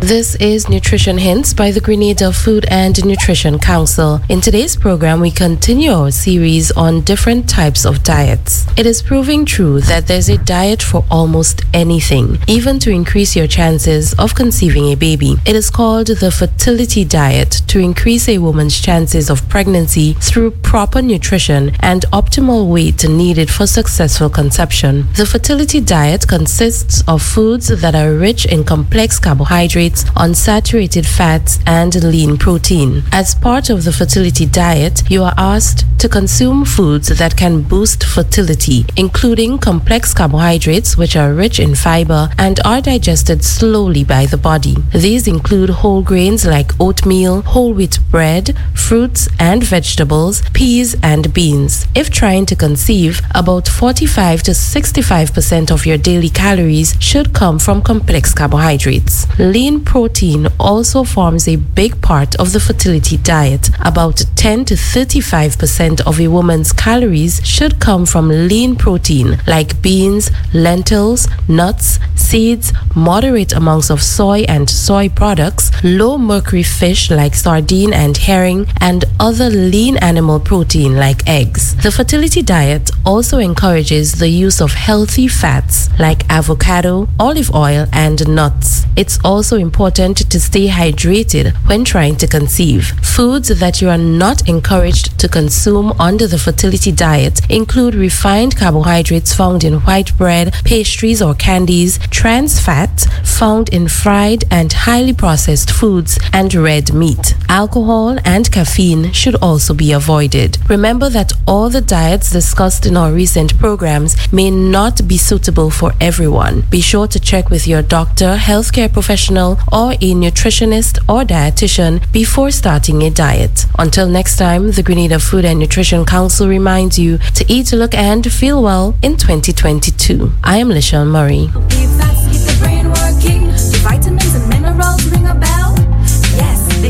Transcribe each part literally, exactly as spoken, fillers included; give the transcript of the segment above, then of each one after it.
This is Nutrition Hints by the Grenada Food and Nutrition Council. In today's program, we continue our series on different types of diets. It is proving true that there's a diet for almost anything, even to increase your chances of conceiving a baby. It is called the fertility diet to increase a woman's chances of pregnancy through proper nutrition and optimal weight needed for successful conception. The fertility diet consists of foods that are rich in complex carbohydrates, unsaturated fats, and lean protein. As part of the fertility diet, you are asked to consume foods that can boost fertility, including complex carbohydrates, which are rich in fiber and are digested slowly by the body. These include whole grains like oatmeal, whole wheat bread, fruits and vegetables, peas and beans. If trying to conceive, about forty-five to sixty-five percent of your daily calories should come from complex carbohydrates. Lean protein also forms a big part of the fertility diet. About ten to thirty-five percent of a woman's calories should come from lean protein like beans, lentils, nuts, seeds, moderate amounts of soy and soy products, low mercury fish like sardine and herring, and other lean animal protein like eggs. The fertility diet also encourages the use of healthy fats like avocado, olive oil, and nuts. It's also important to stay hydrated when trying to conceive. Foods that you are not encouraged to consume under the fertility diet include refined carbohydrates found in white bread, pastries or candies, trans fat found in fried and highly processed foods, and red meat. Alcohol and caffeine should also be avoided. Remember that all the diets discussed in our recent programs may not be suitable for everyone. Be sure to check with your doctor, healthcare professional, or a nutritionist or dietitian before starting a diet. Until next time, the Grenada Food and Nutrition Council reminds you to eat, look, and feel well in twenty twenty-two. I am Lishon Murray. Vitamins and minerals ring a bell? Yes, they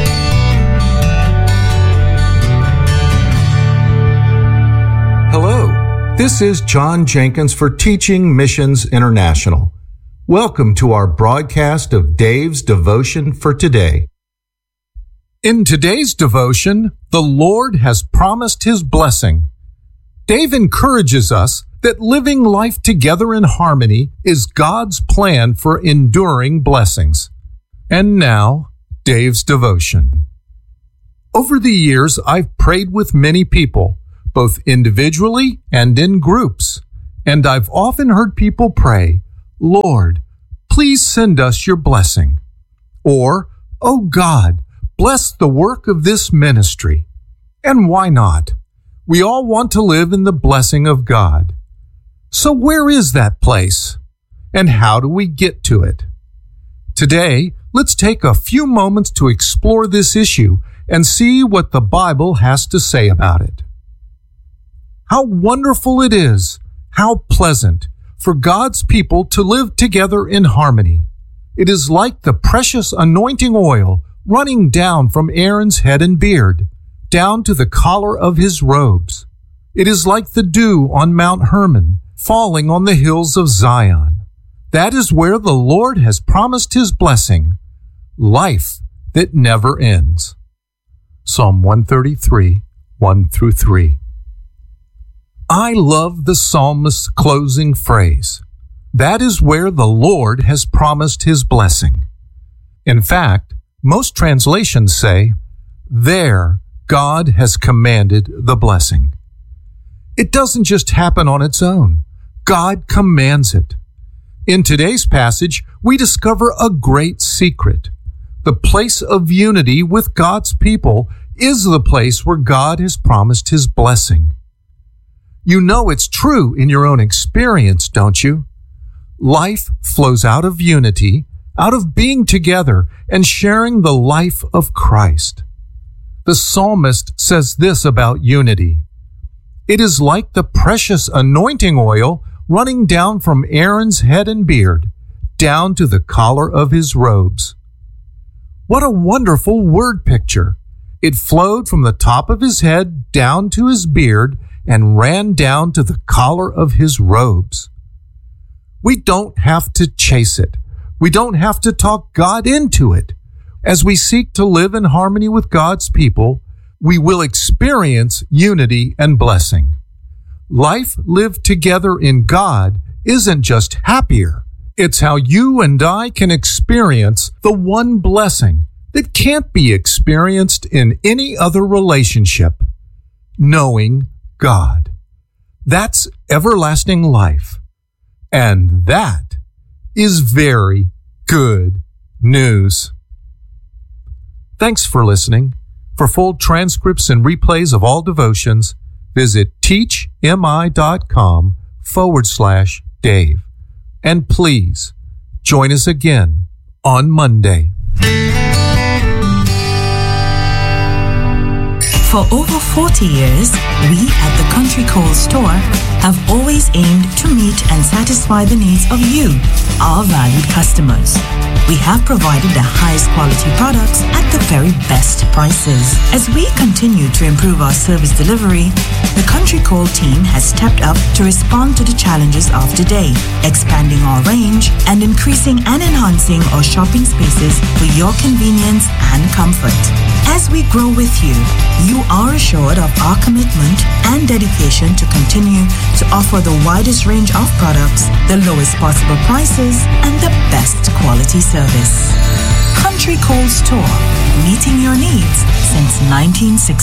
Hello, this is John Jenkins for Teaching Missions International. Welcome to our broadcast of Dave's Devotion for today. In today's devotion, the Lord has promised His blessing. Dave encourages us that living life together in harmony is God's plan for enduring blessings. And now, Dave's devotion. Over the years, I've prayed with many people, both individually and in groups, and I've often heard people pray, "Lord, please send us your blessing," or, "Oh God, bless the work of this ministry." And why not? We all want to live in the blessing of God. So where is that place? And how do we get to it? Today, let's take a few moments to explore this issue and see what the Bible has to say about it. How wonderful it is, how pleasant, for God's people to live together in harmony. It is like the precious anointing oil running down from Aaron's head and beard, down to the collar of his robes. It is like the dew on Mount Hermon, falling on the hills of Zion. That is where the Lord has promised His blessing, life that never ends. Psalm one thirty-three, one through three. I love the psalmist's closing phrase. That is where the Lord has promised His blessing. In fact, most translations say, there God has commanded the blessing. It doesn't just happen on its own. God commands it. In today's passage, we discover a great secret. The place of unity with God's people is the place where God has promised His blessing. You know it's true in your own experience, don't you? Life flows out of unity, out of being together and sharing the life of Christ. The psalmist says this about unity. It is like the precious anointing oil running down from Aaron's head and beard, down to the collar of his robes. What a wonderful word picture. It flowed from the top of his head down to his beard and ran down to the collar of his robes. We don't have to chase it. We don't have to talk God into it. As we seek to live in harmony with God's people, we will experience unity and blessing. Life lived together in God isn't just happier. It's how you and I can experience the one blessing that can't be experienced in any other relationship, knowing God. That's everlasting life. And that is very good news. Thanks for listening. For full transcripts and replays of all devotions, visit teachmi.com forward slash Dave. And please join us again on Monday. For over forty years, we at the Country Coal Store have always aimed to meet and satisfy the needs of you, our valued customers. We have provided the highest quality products at the very best prices. As we continue to improve our service delivery, the Country Coal team has stepped up to respond to the challenges of today, expanding our range and increasing and enhancing our shopping spaces for your convenience and comfort. As we grow with you, you are assured of our commitment and dedication to continue to offer the widest range of products, the lowest possible prices, and the best quality service. Country Coal Store, meeting your needs since nineteen sixty.